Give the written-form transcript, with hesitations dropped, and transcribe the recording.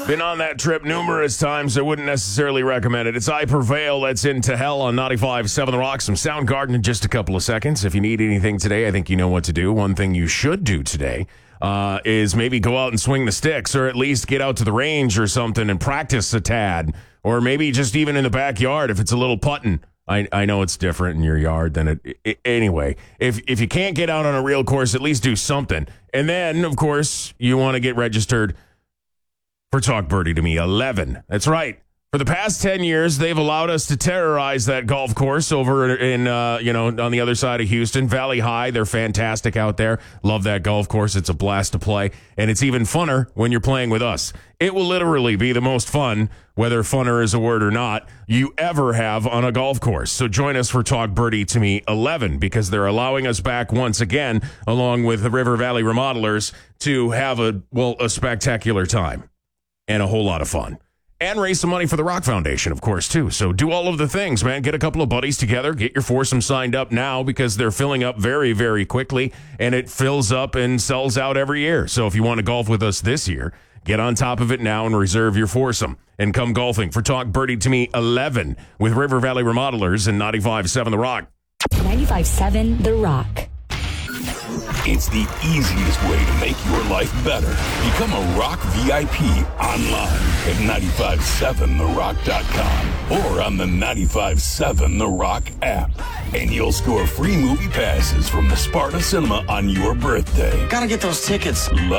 Been on that trip numerous times. I wouldn't necessarily recommend it. It's I Prevail. That's Into Hell on 95.7 The Rock. Some Soundgarden in just a couple of seconds. If you need anything today, I think you know what to do. One thing you should do today is maybe go out and swing the sticks, or at least get out to the range or something and practice a tad. Or maybe just even in the backyard if it's a little putting. I know it's different in your yard than it anyway. If you can't get out on a real course, at least do something. And then, of course, you want to get registered for Talk Birdie to Me 11. That's right. For the past 10 years, they've allowed us to terrorize that golf course over in, on the other side of Houston. Valley High, they're fantastic out there. Love that golf course. It's a blast to play. And it's even funner when you're playing with us. It will literally be the most fun, whether funner is a word or not, you ever have on a golf course. So join us for Talk Birdie to Me 11, because they're allowing us back once again, along with the River Valley Remodelers, to have a spectacular time and a whole lot of fun. And raise some money for the Rock Foundation, of course, too. So do all of the things, man. Get a couple of buddies together. Get your foursome signed up now, because they're filling up very, very quickly. And it fills up and sells out every year. So if you want to golf with us this year, get on top of it now and reserve your foursome. And come golfing for Talk Birdie to Me 11 with River Valley Remodelers and 95.7 The Rock. 95.7 The Rock. It's the easiest way to make your life better. Become a Rock VIP online at 957therock.com or on the 95.7 The Rock app. And you'll score free movie passes from the Sparta Cinema on your birthday. Gotta get those tickets.